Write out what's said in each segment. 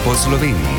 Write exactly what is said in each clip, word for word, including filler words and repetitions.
po Sloveniji.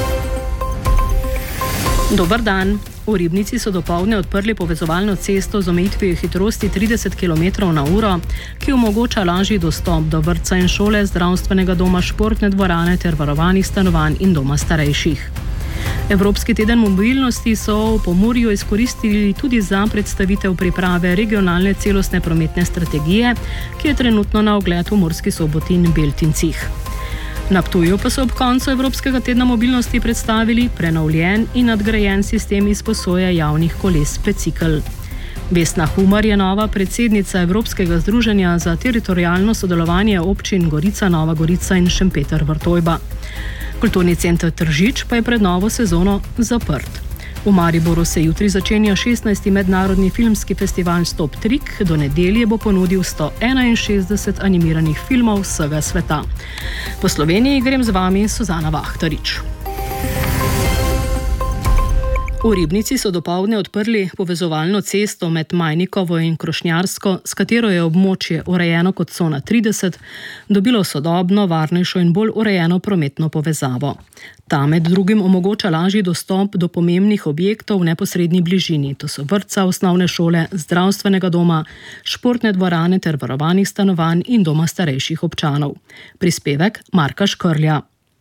Dober dan. V Ribnici so dopoldne odprli povezovalno cesto z omejitvijo hitrosti trideset kilometrov na uro, ki omogoča lažji dostop do vrtca in šole, zdravstvenega doma, športne dvorane ter varovanih stanovanj in doma starejših. Evropski teden mobilnosti so v Pomurju izkoristili tudi za predstavitev priprave regionalne celostne prometne strategije, ki je trenutno na ogled v Murski Soboti in Beltincih. Na Ptuju pa so ob koncu Evropskega tedna mobilnosti predstavili prenovljen in nadgrajen sistem izposoje javnih koles Specikel. Vesna Humar je nova predsednica Evropskega združenja za teritorialno sodelovanje občin Gorica, Nova Gorica in Šempeter-Vrtojba. Kulturni center Tržič pa je pred novo sezono zaprt. V Mariboru se jutri začenja šestnajsti mednarodni filmski festival Stop Trik. Do nedelje bo ponudil sto enainšestdeset animiranih filmov vsega sveta. Po Sloveniji grem z vami Suzana Vahtarič. V Ribnici so dopoldne odprli povezovalno cesto med Majnikovo in Krošnjarsko, s katero je območje urejeno kot cona trideset, dobilo sodobno, varnejšo in bolj urejeno prometno povezavo. Ta med drugim omogoča lažji dostop do pomembnih objektov v neposredni bližini, to so vrtca, osnovne šole, zdravstvenega doma, športne dvorane ter varovanih stanovanj in doma starejših občanov. Prispevek Marka Škrlja.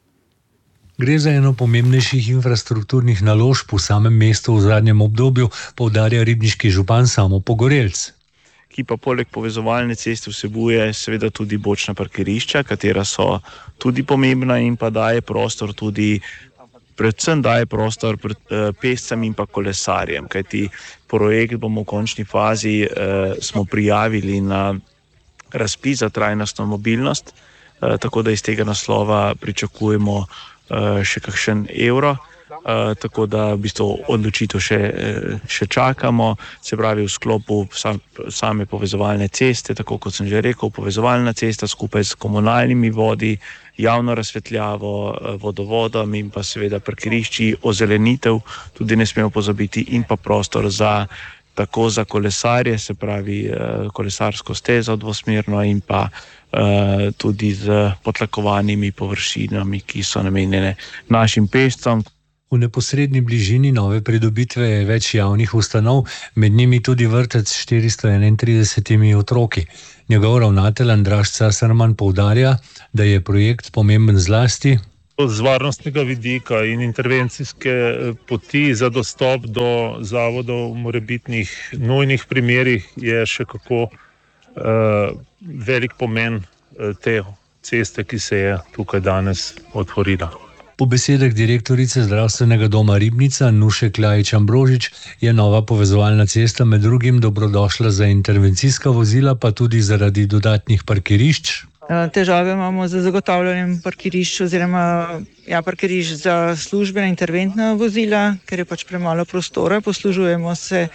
Gre za eno pomembnejših infrastrukturnih naložb v samem mestu v zadnjem obdobju, poudarja ribniški župan Samo Pogorelc. Ki pa poleg povezovalne ceste vsebuje seveda tudi bočna parkirišča, katera so tudi pomembna in pa daje prostor tudi, predvsem daje prostor pešcem in pa kolesarjem, kajti projekt bomo v končni fazi eh, smo prijavili na razpis za trajnostno mobilnost, eh, tako da iz tega naslova pričakujemo še kakšen evro, tako da v bistvu odločitev še, še čakamo, se pravi v sklopu same povezovalne ceste, tako kot sem že rekel, povezovalna cesta skupaj s komunalnimi vodi, javno razsvetljavo, vodovodom in pa seveda parkirišči, ozelenitev, tudi ne smemo pozabiti, in pa prostor za tako za kolesarje, se pravi kolesarsko stezo dvosmerno in pa Uh, tudi z potlakovanimi površinami, ki so namenjene našim pešcem. V neposredni bližini nove pridobitve je več javnih ustanov, med njimi tudi vrtec s štiristo enaintridesetimi otroki. Njegov ravnatelj Andraž Casarman poudarja, da je projekt pomemben zlasti z varnostnega vidika in intervencijske poti za dostop do zavodov v morebitnih nujnih primerih je še kako Uh, velik pomen uh, te ceste, ki se je tukaj danes otvorila. Po besedah direktorice zdravstvenega doma Ribnica Nuše Klajič-Ambrožič je nova povezovalna cesta med drugim dobrodošla za intervencijska vozila, pa tudi zaradi dodatnih parkirišč. Težave imamo z zagotavljanjem parkirišč oziroma ja, parkirišč za službena interventna vozila, ker je pač premalo prostora. Poslužujemo se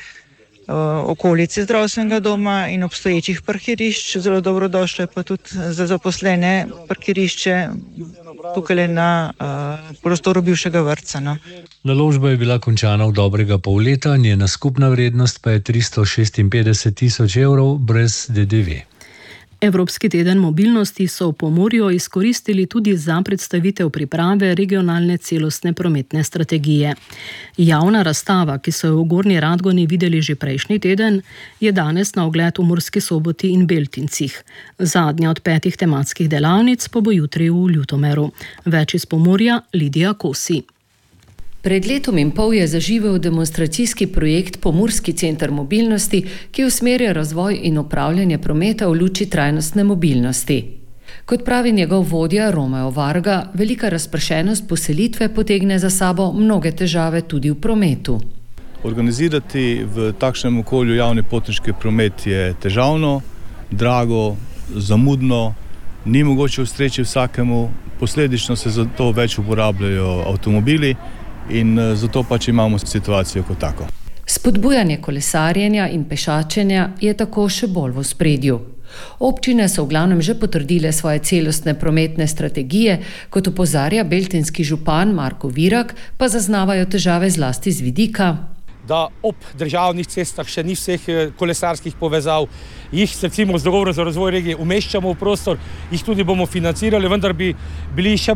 okolice zdravstvenega doma in obstoječih parkirišč. Zelo dobrodošlo je pa tudi za zaposlene parkirišče tukaj na uh, prostoru bivšega vrtca. No. Naložba je bila končana v dobrega pol leta, njena skupna vrednost pa je tristo šestinpetdeset tisoč evrov brez D D V. Evropski teden mobilnosti so v Pomurju izkoristili tudi za predstavitev priprave regionalne celostne prometne strategije. Javna razstava, ki so jo v Gornji Radgoni videli že prejšnji teden, je danes na ogled v Murski Soboti in Beltincih. Zadnja od petih tematskih delavnic pa bo jutri v Ljutomeru. Več iz Pomurja Lidija Kosi. Pred letom in pol je zaživel demonstracijski projekt Pomurski center mobilnosti, ki usmerja razvoj in upravljanje prometa v luči trajnostne mobilnosti. Kot pravi njegov vodja Romeo Varga, velika razpršenost poselitve potegne za sabo mnoge težave tudi v prometu. Organizirati v takšnem okolju javni potniški promet je težavno, drago, zamudno, ni mogoče ustreči vsakemu, posledično se zato več uporabljajo avtomobili, in zato pač imamo situacijo kot tako. Spodbujanje kolesarjenja in pešačenja je tako še bolj v ospredju. Občine so v glavnem že potrdile svoje celostne prometne strategije, kot opozarja beltinski župan Marko Virak, pa zaznavajo težave zlasti z vidika, da ob državnih cestah še ni vseh kolesarskih povezav, jih recimo z dogovorom za razvoj regije umeščamo v prostor, jih tudi bomo financirali, vendar bi bili še bolj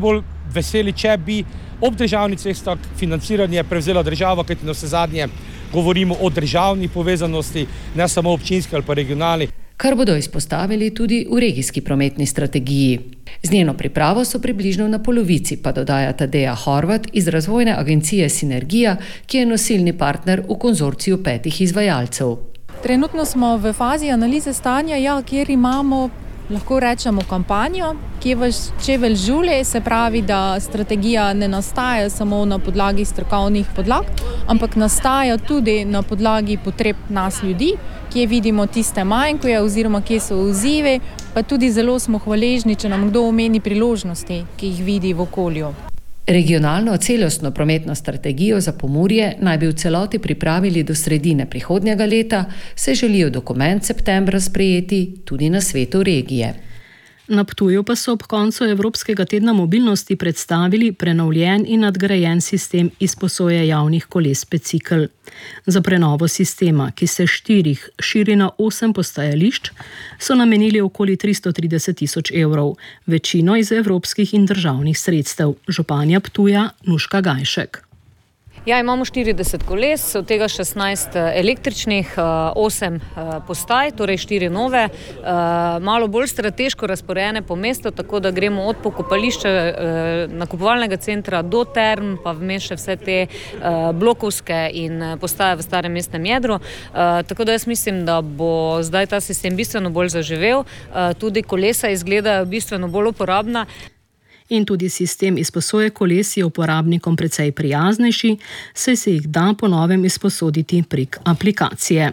veseli, če bi ob državnih cestah financiranje prevzela država, kajti na vse zadnje govorimo o državni povezanosti, ne samo občinski ali pa regionalni. Kar bodo izpostavili tudi v regijski prometni strategiji. Z njeno pripravo so približno na polovici, pa dodaja Tadeja Horvat iz razvojne agencije Sinergija, ki je nosilni partner v konzorciju petih izvajalcev. Trenutno smo v fazi analize stanja, ja, kjer imamo, lahko rečemo, kampanjo, ki je vaš čevelj žulje, se pravi, da strategija ne nastaja samo na podlagi strokovnih podlag, ampak nastaja tudi na podlagi potreb nas ljudi, kje vidimo tiste manjkuje oziroma kje so izzivi, pa tudi zelo smo hvaležni, če nam kdo omeni priložnosti, ki jih vidi v okolju. Regionalno celostno prometno strategijo za Pomurje naj bi v celoti pripravili do sredine prihodnjega leta, se želijo dokument septembra sprejeti tudi na svetu regije. Na Ptuju pa so ob koncu Evropskega tedna mobilnosti predstavili prenovljen in nadgrajen sistem izposoje javnih koles Specikel. Za prenovo sistema, ki se štirih širi na osem postajališč, so namenili okoli tristo trideset tisoč evrov, večino iz evropskih in državnih sredstev. Županja Ptuja Nuška Gajšek. Ja, imamo štirideset koles, od tega šestnajst električnih, osem postaj, torej štiri nove, malo bolj strateško razporejene po mestu, tako da gremo od pokopališča nakupovalnega centra do term, pa vmes še vse te blokovske in postaje v starem mestnem jedru. Tako da jaz mislim, da bo zdaj ta sistem bistveno bolj zaživel, tudi kolesa izgledajo bistveno bolj uporabna. In tudi sistem izposoje koles je uporabnikom precej prijaznejši, saj se jih da po novem izposoditi prek aplikacije.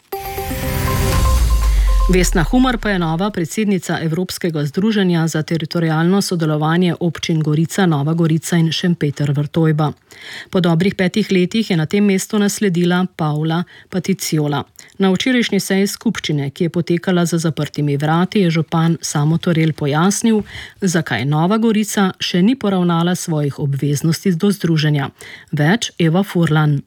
Vesna Humar pa je nova predsednica Evropskega združenja za teritorialno sodelovanje občin Gorica, Nova Gorica in Šempeter Vrtojba. Po dobrih petih letih je na tem mestu nasledila Paula Paticiola. Na včerajšnji seji skupščine, ki je potekala za zaprtimi vrati, je župan Samo Torel pojasnil, zakaj Nova Gorica še ni poravnala svojih obveznosti do združenja. Več Eva Furlan.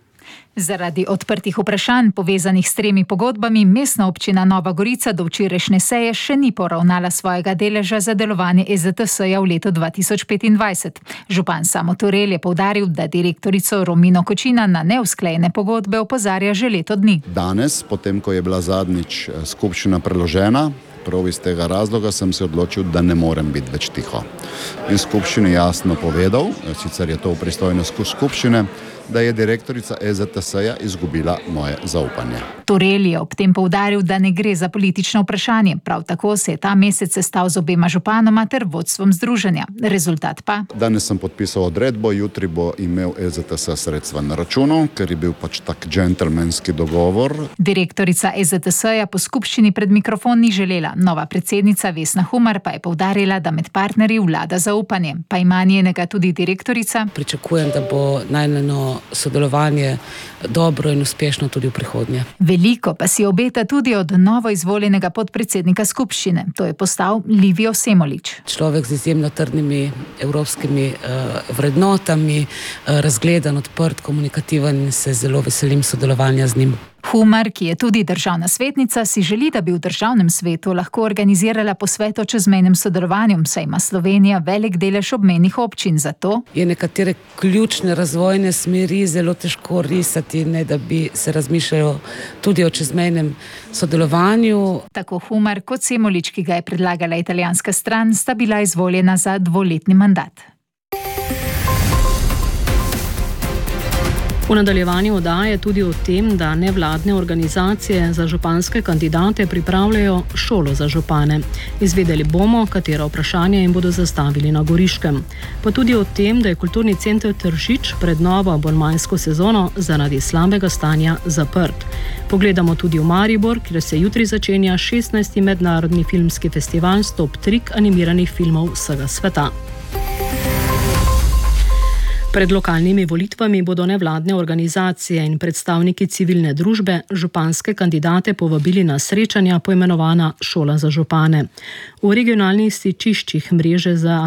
Zaradi odprtih vprašanj povezanih s tremi pogodbami mestna občina Nova Gorica do včerajšnje seje še ni poravnala svojega deleža za delovanje E Z T S-ja v letu dva tisoč petindvajset. Župan Samo Torel je poudaril, da direktorico Romino Kočina na neusklejene pogodbe opozarja že leto dni. Danes, potem ko je bila zadnjič skupščina preložena, prav iz tega razloga sem se odločil, da ne morem biti več tiho. In skupščini jasno povedal, sicer je to v pristojnosti skupščine, da je direktorica E Z T S-ja izgubila moje zaupanje. Torel je ob tem poudaril, da ne gre za politično vprašanje. Prav tako se je ta mesec sestal z obema županoma ter vodstvom združenja. Rezultat pa? Danes sem podpisal odredbo, jutri bo imel E Z T S sredstva na računu, ker je bil pač tak džentelmenski dogovor. Direktorica E Z T S-ja po skupščini pred mikrofon ni želela. Nova predsednica Vesna Humar pa je poudarila, da med partnerji vlada zaupanje. Pa ima njenega tudi direktorica? Pričakujem, da bo najneno sodelovanje dobro in uspešno tudi v prihodnje. Veliko pa si obeta tudi od novo izvoljenega podpredsednika skupščine. To je postal Livio Semolič. Človek z izjemno trdnimi evropskimi uh, vrednotami, uh, razgledan, odprt, komunikativen in se zelo veselim sodelovanja z njim. Humar, ki je tudi državna svetnica, si želi, da bi v državnem svetu lahko organizirala posvet o čezmejnem sodelovanju, saj ima Slovenija velik delež obmejnih občin. Zato je nekatere ključne razvojne smeri zelo težko risati, ne da bi se razmišljalo tudi o čezmejnem sodelovanju. Tako Humar kot Semolič, ki ga je predlagala italijanska stran, sta bila izvoljena za dvoletni mandat. V nadaljevanju oddaje tudi o tem, da nevladne organizacije za županske kandidate pripravljajo šolo za župane. Izvedeli bomo, katera vprašanja jim bodo zastavili na Goriškem. Pa tudi o tem, da je kulturni center Tržič pred novo abonmajsko sezono zaradi slabega stanja zaprt. Pogledamo tudi v Maribor, kjer se jutri začenja šestnajsti mednarodni filmski festival Stop Trik animiranih filmov vsega sveta. Pred lokalnimi volitvami bodo nevladne organizacije in predstavniki civilne družbe županske kandidate povabili na srečanja poimenovana Šola za župane. V regionalnih stičiščih mreže za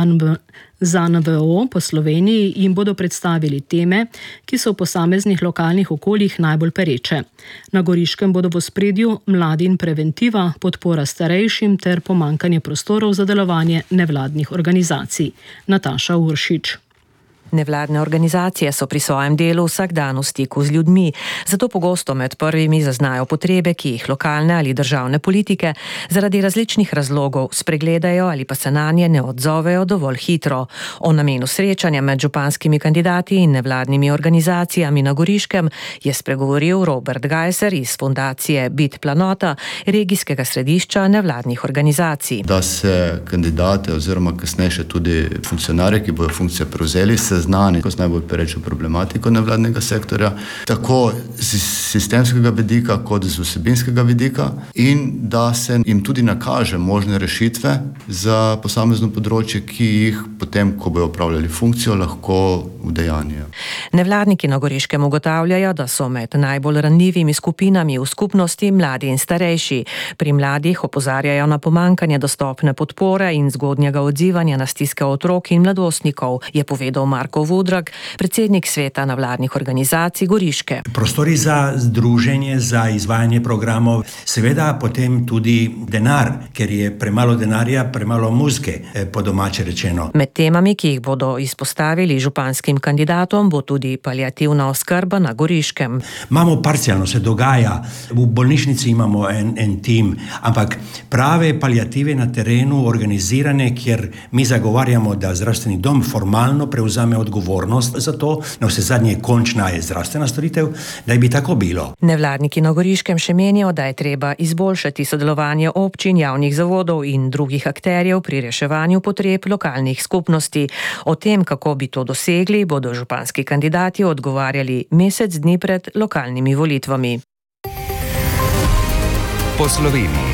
N V O po Sloveniji jim bodo predstavili teme, ki so v posameznih lokalnih okoljih najbolj pereče. Na Goriškem bodo v ospredju mladi in preventiva, podpora starejšim ter pomanjkanje prostorov za delovanje nevladnih organizacij. Nataša Uršič. Nevladne organizacije so pri svojem delu vsak dan v stiku z ljudmi, zato pogosto med prvimi zaznajo potrebe, ki jih lokalne ali državne politike zaradi različnih razlogov spregledajo ali pa se nanje ne odzovejo dovolj hitro. O namenu srečanja med županskimi kandidati in nevladnimi organizacijami na Goriškem je spregovoril Robert Gajser iz fundacije Bit Planota, regijskega središča nevladnih organizacij. Da se kandidate oziroma kasneje tudi funkcionarje, ki bojo funkcije prevzeli, se znani s najbolj perečo problematiko nevladnega sektorja, tako z sistemskega vidika kot z vsebinskega vidika, in da se jim tudi nakaže možne rešitve za posamezno področje, ki jih potem, ko bojo opravljali funkcijo, lahko udejanjijo. Nevladniki na Goriškem ugotavljajo, da so med najbolj ranljivimi skupinami v skupnosti mladi in starejši. Pri mladih opozarjajo na pomanjkanje dostopne podpore in zgodnjega odzivanja na stiske otrok in mladostnikov, je povedal Marko Vudrag, predsednik sveta nevladnih organizacij Goriške. Prostori za združenje, za izvajanje programov, seveda potem tudi denar, ker je premalo denarja, premalo muzike, po domače rečeno. Med temami, ki jih bodo izpostavili županskim kandidatom, bo tudi paliativna oskrba na Goriškem. Imamo parcialno, se dogaja, v bolnišnici imamo en, en tim, ampak prave paliative na terenu organizirane, kjer mi zagovarjamo, da zdravstveni dom formalno prevzame odgovornost za to, na vse zadnje končna je zdravstvena storitev, da bi tako bilo. Nevladniki na Goriškem še menijo, da je treba izboljšati sodelovanje občin, javnih zavodov in drugih akterjev pri reševanju potreb lokalnih skupnosti. O tem, kako bi to dosegli, bodo županski kandidati odgovarjali mesec dni pred lokalnimi volitvami. Po Sloveniji.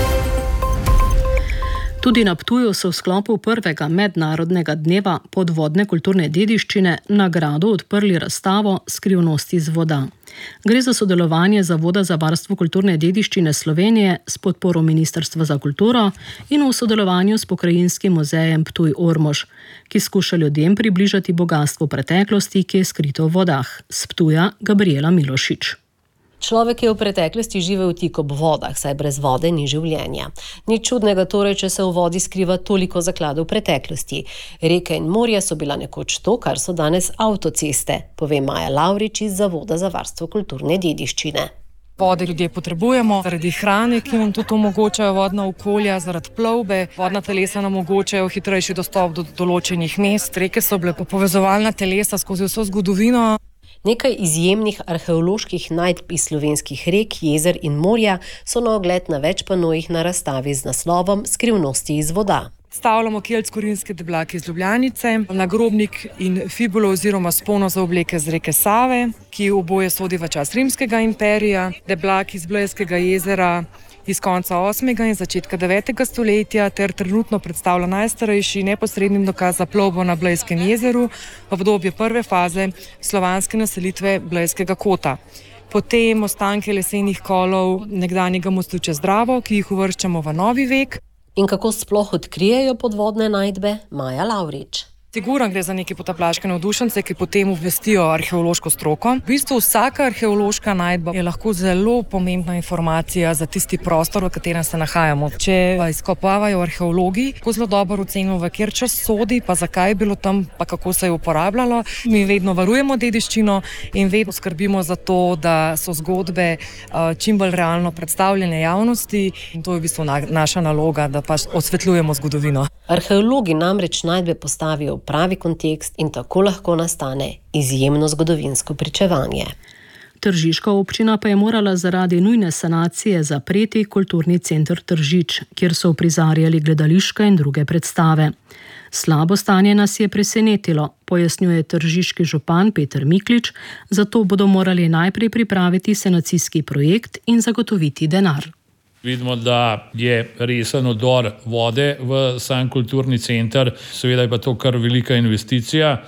Tudi na Ptuju so v sklopu prvega mednarodnega dneva podvodne kulturne dediščine na gradu odprli razstavo Skrivnosti z voda. Gre za sodelovanje Zavoda za varstvo kulturne dediščine Slovenije s podporo Ministrstva za kulturo in v sodelovanju s Pokrajinskim muzejem Ptuj-Ormož, ki skuša ljudem približati bogastvo preteklosti, ki je skrito v vodah. S Ptuja Gabriela Milošič. Človek je v preteklosti živel tik ob vodah, saj brez vode ni življenja. Ni čudnega torej, če se v vodi skriva toliko zakladov preteklosti. Reke in morja so bila nekoč to, kar so danes avtoceste, pove Maja Lavrič iz Zavoda za varstvo kulturne dediščine. Vode ljudje potrebujemo zaradi hrane, ki nam tudi omogočajo vodna okolja, zaradi plovbe. Vodna telesa nam omogočajo hitrejši dostop do določenih mest. Reke so bile povezovalna telesa skozi vso zgodovino. Nekaj izjemnih arheoloških najdb iz slovenskih rek, jezer in morja so na ogled na več panojih na razstavi z naslovom Skrivnosti iz voda. Stavljamo keltsko-rimske deblake iz Ljubljanice, nagrobnik in fibulo oziroma spono za obleke z reke Save, ki oboje sodi v čas rimskega imperija, deblak iz Blejskega jezera iz konca osmega in začetka devetega stoletja ter trenutno predstavlja najstarejši neposredni dokaz za plovbo na Blejskem jezeru v obdobju prve faze slovanske naselitve Blejskega kota. Potem ostanke lesenih kolov nekdanjega mostu čez Dravo, ki jih uvrščamo v novi vek. In kako sploh odkrijejo podvodne najdbe? Maja Lavrič. Sigurno gre za neke potapljaške navdušence, ki potem obvestijo arheološko stroko. V bistvu vsaka arheološka najdba je lahko zelo pomembna informacija za tisti prostor, v katerem se nahajamo. Če izkopavajo arheologi, ko zelo dobro ocenimo, v kjer čas sodi, pa zakaj je bilo tam, pa kako se je uporabljalo. Mi vedno varujemo dediščino in vedno skrbimo za to, da so zgodbe čim bolj realno predstavljene javnosti. In to je v bistvu naša naloga, da pač osvetljujemo zgodovino. Arheologi namreč najdbe postavijo v pravi kontekst in tako lahko nastane izjemno zgodovinsko pričevanje. Tržiška občina pa je morala zaradi nujne sanacije zapreti kulturni center Tržič, kjer so uprizarjali gledališke in druge predstave. Slabo stanje nas je presenetilo, pojasnjuje tržiški župan Peter Miklič, zato bodo morali najprej pripraviti sanacijski projekt in zagotoviti denar. Vidimo, da je resen odor vode v sam kulturni center, seveda je pa to kar velika investicija.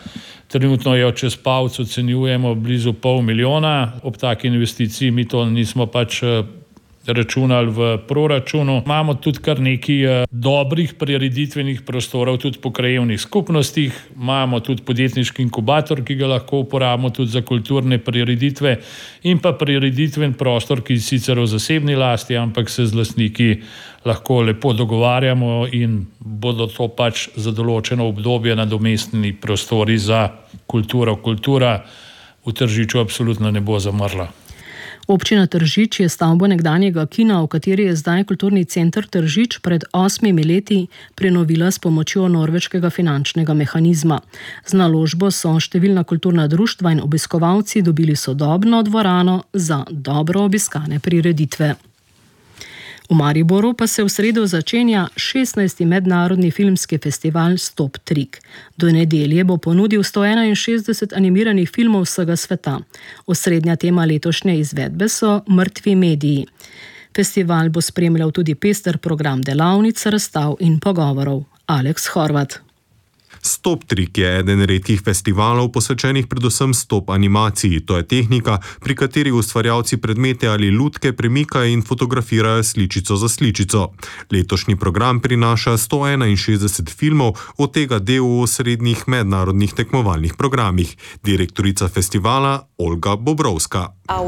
Trenutno jo čez palc ocenjujemo blizu pol milijona. Ob taki investiciji mi to nismo pač računali v proračunu. Imamo tudi kar nekaj dobrih prireditvenih prostorov tudi po krajevnih skupnostih. Imamo tudi podjetniški inkubator, ki ga lahko uporabimo tudi za kulturne prireditve in pa prireditven prostor, ki je sicer v zasebni lasti, ampak se z lastniki lahko lepo dogovarjamo in bodo to pač za določeno obdobje nadomestni prostori za kulturo. Kultura v Tržiču absolutno ne bo zamrla. Občina Tržič je stavbo nekdanjega kina, v kateri je zdaj kulturni center Tržič, pred osmimi leti prenovila s pomočjo norveškega finančnega mehanizma. Z naložbo so številna kulturna društva in obiskovalci dobili sodobno dvorano za dobro obiskane prireditve. V Mariboru pa se v sredo začenja šestnajsti mednarodni filmski festival Stop Trik. Do nedelje bo ponudil sto enainšestdeset animiranih filmov vsega sveta. Osrednja tema letošnje izvedbe so mrtvi mediji. Festival bo spremljal tudi pester program delavnic, razstav in pogovorov. Aleks Horvat. Stop Trik je eden redkih festivalov posvečenih predvsem stop animaciji. To je tehnika, pri kateri ustvarjalci predmete ali lutke premikajo in fotografirajo sličico za sličico. Letošnji program prinaša sto enainšestdeset filmov, od tega del v osrednjih mednarodnih tekmovalnih programih. Direktorica festivala Olga Bobrovska.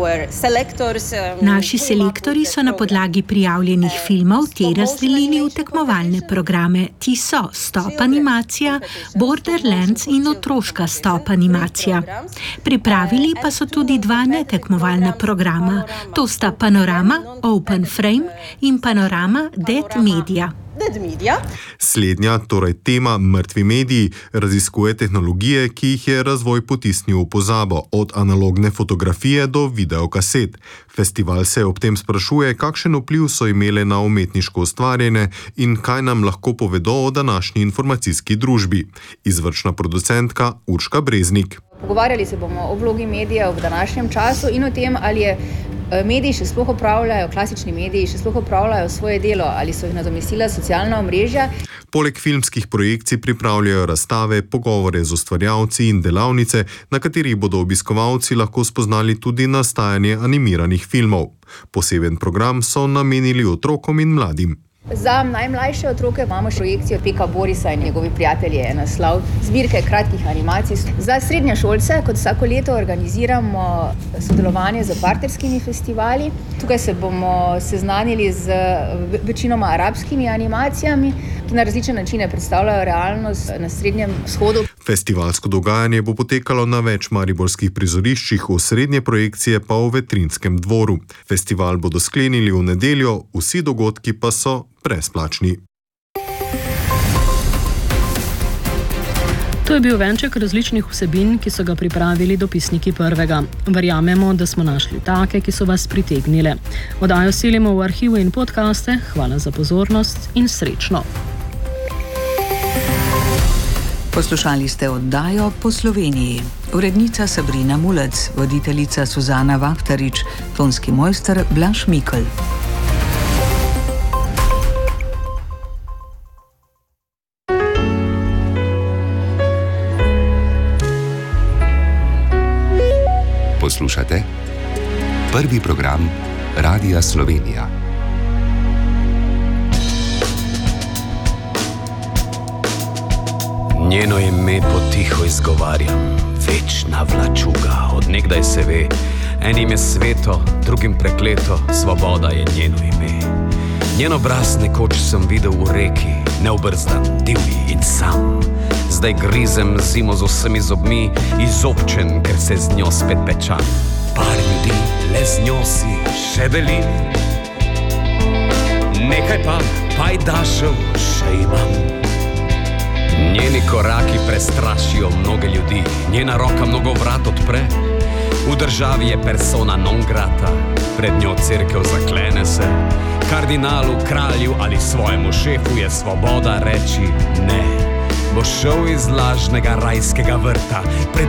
Naši selektorji so na podlagi prijavljenih filmov te razdelili v tekmovalne programe. Ti so stop animacija, Borderlands in otroška stop animacija. Pripravili pa so tudi dva netekmovalna programa. To sta Panorama Open Frame in Panorama Dead Media. Slednja, torej tema mrtvi mediji, raziskuje tehnologije, ki jih je razvoj potisnil v pozabo, od analogne fotografije do videokaset. Festival se ob tem sprašuje, kakšen vpliv so imele na umetniško ustvarjanje in kaj nam lahko povedo o današnji informacijski družbi. Izvršna producentka Urška Breznik. Pogovarjali se bomo o vlogi medijev v današnjem času in o tem, ali je mediji še sploh opravljajo, klasični mediji še sploh opravljajo svoje delo, ali so jih nadomestila socialna omrežja. Poleg filmskih projekcij pripravljajo razstave, pogovore z ustvarjalci in delavnice, na katerih bodo obiskovalci lahko spoznali tudi nastajanje animiranih filmov. Poseben program so namenili otrokom in mladim. Za najmlajše otroke imamo projekcijo Peka Borisa in njegovi prijatelji, je naslov zbirke kratkih animacij. Za srednješolce, kot vsako leto, organiziramo sodelovanje z partnerskimi festivali. Tukaj se bomo seznanili z večinoma arabskimi animacijami, ki na različne načine predstavljajo realnost na Srednjem vzhodu. Festivalsko dogajanje bo potekalo na več mariborskih prizoriščih, osrednje projekcije pa v Vetrinskem dvoru. Festival bodo sklenili v nedeljo, vsi dogodki pa so brezplačni. To je bil venček različnih vsebin, ki so ga pripravili dopisniki Prvega. Verjamemo, da smo našli take, ki so vas pritegnile. Oddajo selimo v arhive in podcaste. Hvala za pozornost in srečno. Poslušali ste oddajo Po Sloveniji. Urednica Sabrina Mulec, voditeljica Suzana Vahtarič, tonski mojster Blaž Mikl. Poslušate prvi program Radia Slovenija. Njeno ime potiho izgovarjam, večna vlačuga, od nekdaj se ve. Enim je sveto, drugim prekleto, svoboda je njeno ime. Njen obraz nekoč sem videl v reki, neobrzdan, divji in sam. Zdaj grizem zimo z vsemi zobmi, izobčen, ker se z njo spet pečam. Par ljudi, le z njo si še delim. Nekaj pa, pajdašev še imam. Njeni koraki prestrašijo mnoge ljudi, njena roka mnogo vrat odpre. V državi je persona non grata, pred njo cerkev zaklene se. Kardinalu, kralju ali svojemu šefu je svoboda reči ne. Bo šel iz lažnega rajskega vrta, pred